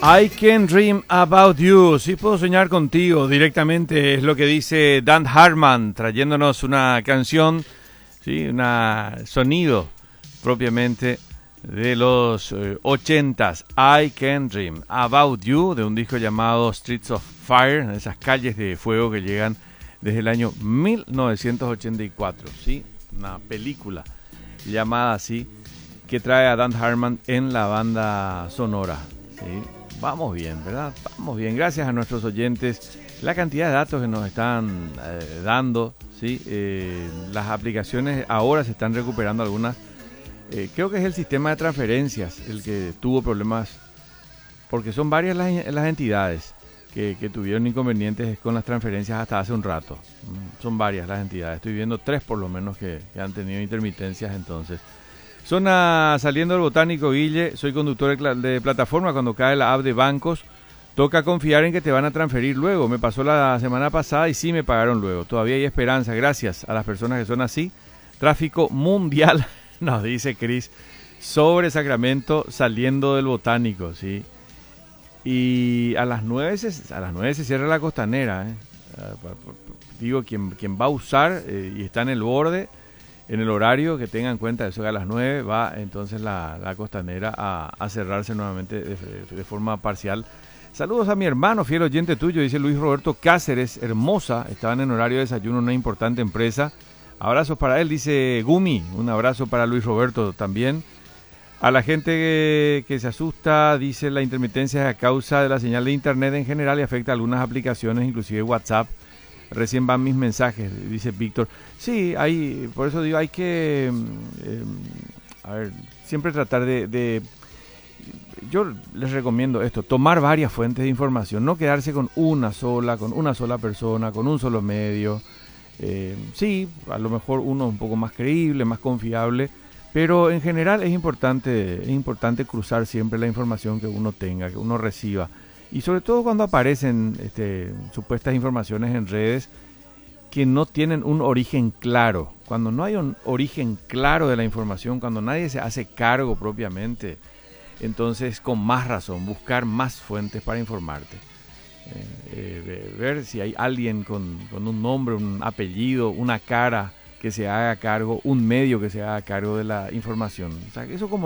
I can dream about you. Sí puedo soñar contigo directamente, es lo que dice Dan Hartman, trayéndonos una canción, sí, un sonido propiamente de los 80s. I can dream about you, de un disco llamado Streets of Fire, esas calles de fuego que llegan desde el año 1984. Sí, una película llamada así que trae a Dan Hartman en la banda sonora. Sí. Vamos bien, ¿verdad? Vamos bien. Gracias a nuestros oyentes. La cantidad de datos que nos están dando, ¿sí? Las aplicaciones ahora se están recuperando algunas. Creo que es el sistema de transferencias el que tuvo problemas, porque son varias las entidades que tuvieron inconvenientes con las transferencias hasta hace un rato. Son varias las entidades. Estoy viendo 3 por lo menos que han tenido intermitencias entonces. Zona saliendo del Botánico, Guille, soy conductor de plataforma. Cuando cae la app de bancos, toca confiar en que te van a transferir luego. Me pasó la semana pasada y sí me pagaron luego. Todavía hay esperanza, gracias a las personas que son así. Tráfico mundial, nos dice Cris, sobre Sacramento saliendo del Botánico, ¿sí? Y a las 9 se cierra la costanera, ¿eh? Digo, quien va a usar y está en el borde, en el horario, que tenga en cuenta eso, que a las 9 va entonces la costanera a cerrarse nuevamente de forma parcial. Saludos a mi hermano, fiel oyente tuyo, dice Luis Roberto Cáceres, Hermosa, estaban en horario de desayuno en una importante empresa. Abrazos para él, dice Gumi, un abrazo para Luis Roberto también. A la gente que se asusta, dice la intermitencia es a causa de la señal de internet en general y afecta a algunas aplicaciones, inclusive WhatsApp. Recién van mis mensajes, dice Víctor. Sí, por eso digo, hay que, siempre tratar yo les recomiendo esto, tomar varias fuentes de información, no quedarse con una sola persona, con un solo medio. Sí, a lo mejor uno un poco más creíble, más confiable, pero en general es importante cruzar siempre la información que uno tenga, que uno reciba. Y sobre todo cuando aparecen supuestas informaciones en redes que no tienen un origen claro. Cuando no hay un origen claro de la información, cuando nadie se hace cargo propiamente, entonces con más razón, buscar más fuentes para informarte. Ver si hay alguien con un nombre, un apellido, una cara que se haga cargo, un medio que se haga cargo de la información. O sea, eso como